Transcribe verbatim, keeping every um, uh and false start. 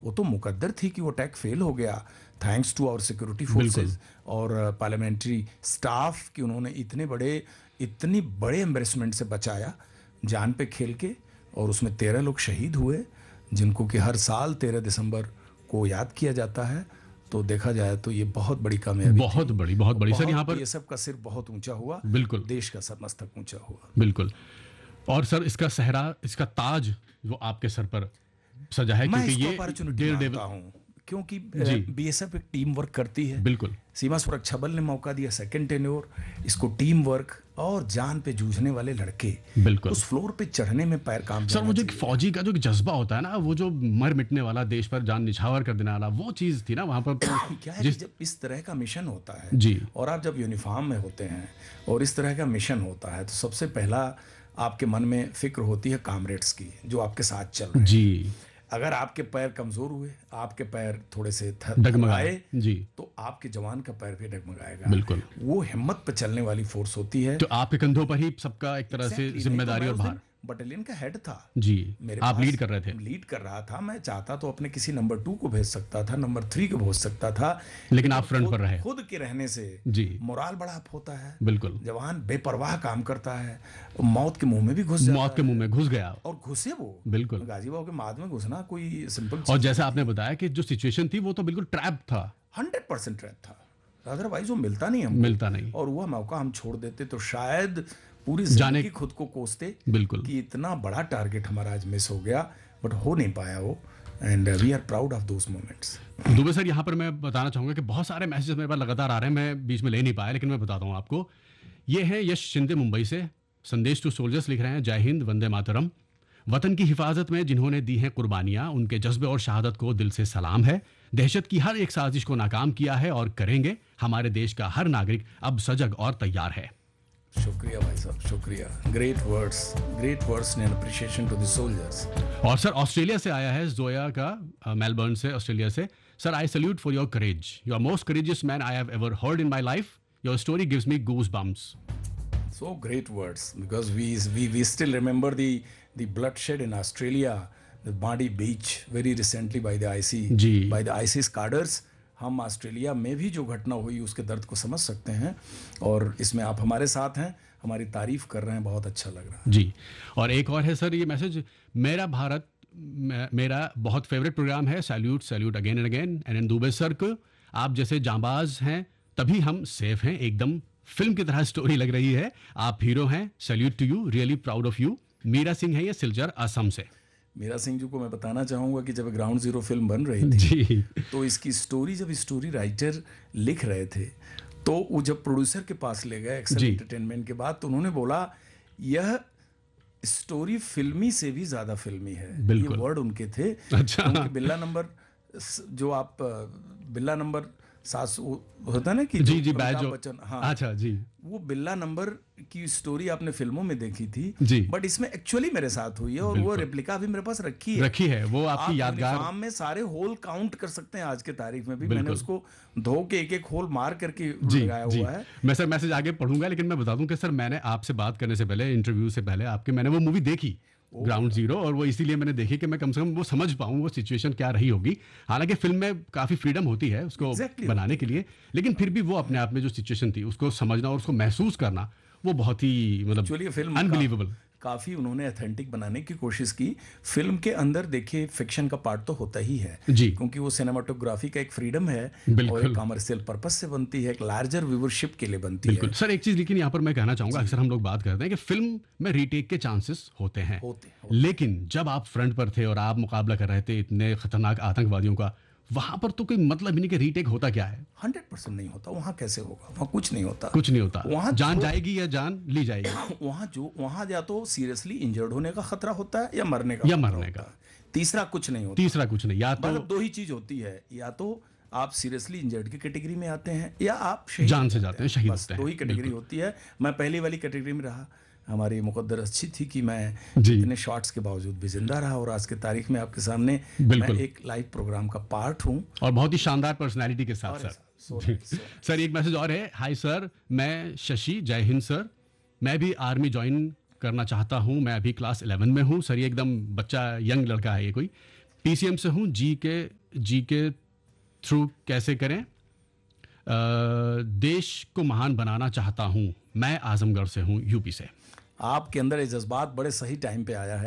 वो तो मुकद्दर थी कि वो अटैक फेल हो गया, thanks to our security forces और पार्लियामेंट्री स्टाफ कि उन्होंने इतने बड़े इतनी बड़े एम्बेरसमेंट से बचाया जान पे खेल के। और उसमें तेरह लोग शहीद हुए जिनको कि हर साल तेरह दिसंबर को याद किया जाता है। तो देखा जाए तो ये बहुत बड़ी कामयाबी, बहुत बड़ी बहुत बड़ी सर। यहाँ पर ये सब का सिर बहुत ऊंचा हुआ, बिल्कुल, देश का सर मस्तक ऊंचा हुआ, बिल्कुल। और सर इसका सहरा, इसका ताज वो आपके सर पर सजा है, क्योंकि ये अपॉर्चुनिटी मानता हूँ क्योंकि बीएसएफ एक टीम वर्क करती है। बिल्कुल, सीमा सुरक्षा बल ने मौका दिया, सेकंड टेन्योर, इसको टीम वर्क और जान पे जूझने वाले लड़के, बिल्कुल, उस फ्लोर पे चढ़ने में पैर काम सर वो जो एक फौजी का जो जज्बा होता है ना, वो जो मर मिटने वाला, देश पर जान निछावर कर देने वाला, वो चीज थी ना वहां पर। क्या है जिस... जब इस तरह का मिशन होता है जी, और आप जब यूनिफॉर्म में होते हैं और इस तरह का मिशन होता है तो सबसे पहला आपके मन में फिक्र होती है कामरेड्स की जो आपके साथ चल रहे हैं। जी, अगर आपके पैर कमजोर हुए, आपके पैर थोड़े से डगमगाए जी, तो आपके जवान का पैर भी डगमगाएगा। बिल्कुल, वो हिम्मत पे चलने वाली फोर्स होती है। तो आपके कंधों पर ही सबका एक तरह से जिम्मेदारी और भार। बटालियन का हेड था जी, मेरे आप पास, लीड कर रहे थे। लीड कर रहा था। मैं चाहता तो अपने किसी नंबर टू को भेज सकता था, नंबर थ्री को भेज सकता था, लेकिन आप फ्रंट पर रहे। खुद के रहने से जी, मोराल बड़ा अप होता है। बिल्कुल, जवान बेपरवाह काम करता है, मौत के मुंह में भी घुस जाता मौत के मुंह में घुस गया, और घुसे वो। बिल्कुल, गाजीबाव के माद में घुसना कोई सिंपल। और जैसा आपने बताया कि जो सिचुएशन थी वो तो बिल्कुल ट्रैप था, हंड्रेड परसेंट ट्रैप था, अदरवाइज वो मिलता नहीं हमको, मिलता नहीं। और वह मौका हम छोड़ देते तो शायद पूरी जिंदगी खुद को कोसते, बिल्कुल, कि इतना बड़ा टारगेट हमारा आज मिस हो गया, बट हो नहीं पाया वो, and we are proud of those moments. Dubey sir, यहाँ पर मैं बताना चाहूँगा कि बहुत सारे मैसेजेस मेरे पास लगातार आ रहे हैं, मैं बीच में ले नहीं पाया, लेकिन मैं बताता हूँ आपको। ये है यश शिंदे मुंबई से, संदेश टू सोल्जर्स लिख रहे हैं, जय हिंद, वंदे मातरम। वतन की हिफाजत में जिन्होंने दी हैं कुर्बानियाँ, उनके जज्बे और शहादत को दिल से सलाम है। दहशत की हर एक साजिश को नाकाम किया है और करेंगे। हमारे देश का हर नागरिक अब सजग और तैयार है। शुक्रिया भाई साहब, शुक्रिया। Great words, great words and appreciation to the soldiers. और सर ऑस्ट्रेलिया से आया है जोया का, मेलबर्न से, ऑस्ट्रेलिया से। Sir, I salute for your courage, you are most courageous man I have ever heard in my life, your story gives me goose bumps. So great words, because we we we still remember the the bloodshed in Australia, the Badi Beach, very recently by the I C ji, by the ISIS cadres। हम Australia में भी जो घटना हुई उसके दर्द को समझ सकते हैं, और इसमें आप हमारे साथ हैं, हमारी तारीफ कर रहे हैं, बहुत अच्छा लग रहा है जी। और एक और है सर ये मैसेज, मेरा भारत मेरा बहुत फेवरेट प्रोग्राम है, salute salute again and again, and in Dubey sir को आप जैसे जांबाज हैं तभी हम सेफ हैं, एकदम फिल्म की तरह स्टोरी लग रही है, आप हीरो हैं, salute to you, really proud of you. Meera Singh है ये सिलचर असम से। मीरा सिंह जी को मैं बताना चाहूँगा कि जब ग्राउंड जीरो फिल्म बन रही थी जी, तो इसकी स्टोरी जब स्टोरी राइटर लिख रहे थे तो वो जब प्रोड्यूसर के पास ले गए एक्सेल एंटरटेनमेंट के बाद, तो उन्होंने बोला यह स्टोरी फिल्मी से भी ज्यादा फिल्मी है। ये वर्ड उनके थे। अच्छा, उनके बिल्ला नंबर जो आप बिल्ला नंबर सास होता ना कि जी जी बैज बच्चन, हाँ, अच्छा जी, वो बिल्ला नंबर की स्टोरी आपने फिल्मों में देखी थी जी, बट इसमें एक्चुअली मेरे साथ हुई है, और वो रेप्लिका भी मेरे पास रखी है रखी है वो आपकी यादगार। आप में सारे होल काउंट कर सकते हैं आज के तारीख में भी, मैंने उसको धो के एक एक होल मार करके लगाया हुआ है। मैं सर मैसेज आगे पढ़ूंगा, लेकिन मैं बता दूं कि सर मैंने आपसे बात करने से पहले, इंटरव्यू से पहले आपके, मैंने वो मूवी देखी ग्राउंड जीरो, और वो इसीलिए मैंने देखी कि मैं कम से कम वो समझ पाऊं वो सिचुएशन क्या रही होगी। हालांकि फिल्म में काफी फ्रीडम होती है उसको exactly बनाने के लिए, लेकिन फिर भी वो अपने आप में जो सिचुएशन थी उसको समझना और उसको महसूस करना, वो बहुत ही मतलब अनबिलीवेबल। काफी उन्होंने ऑथेंटिक बनाने की कोशिश की। फिल्म के अंदर देखिए फिक्शन का पार्ट तो होता ही है जी, क्योंकि वो सिनेमाटोग्राफी का एक फ्रीडम है और एक कमर्शियल पर्पस से बनती है, एक लार्जर व्यूवरशिप के लिए बनती है। सर एक चीज लेकिन यहाँ पर मैं कहना चाहूंगा, अक्सर हम लोग बात करते हैं कि फिल्म में रीटेक के चांसेस होते हैं, होते, होते। लेकिन जब आप फ्रंट पर थे और आप मुकाबला कर रहे थे इतने खतरनाक आतंकवादियों का, वहां पर तो कोई मतलब ही नहीं कि रीटेक होता क्या है। हंड्रेड परसेंट नहीं होता, वहां कैसे होगा, वहां कुछ नहीं होता, कुछ नहीं होता, वहां जान जाएगी या जान ली जाएगी। वहां जो वहां या तो सीरियसली इंजर्ड होने का खतरा होता है या मरने का या मरने का, तीसरा कुछ नहीं होता। तीसरा कुछ नहीं, या तो मतलब दो ही चीज होती है, या तो आप सीरियसली इंजर्ड की कैटेगरी में आते हैं या आप जान से जाते हैं, शहीद होते हैं। दो ही कैटेगरी होती है। मैं पहली वाली कैटेगरी में रहा, हमारी मुकद्दर अच्छी थी कि मैं इतने शॉट्स के बावजूद भी जिंदा रहा, और आज के तारीख में आपके सामने मैं एक लाइव प्रोग्राम का पार्ट हूं, और बहुत ही शानदार पर्सनालिटी के साथ। सर सर एक मैसेज और है, हाय सर, मैं शशि, जय हिंद सर, मैं भी आर्मी ज्वाइन करना चाहता हूं, मैं अभी क्लास इलेवन में हूं। सर ये एकदम बच्चा यंग लड़का है ये कोई, पीसीएम से हूँ। जी के जी के थ्रू कैसे करें? अ, देश को महान बनाना चाहता हूँ। मैं आजमगढ़ से हूँ, यूपी से। आपके अंदर ये जज्बात बड़े सही टाइम पे आया है।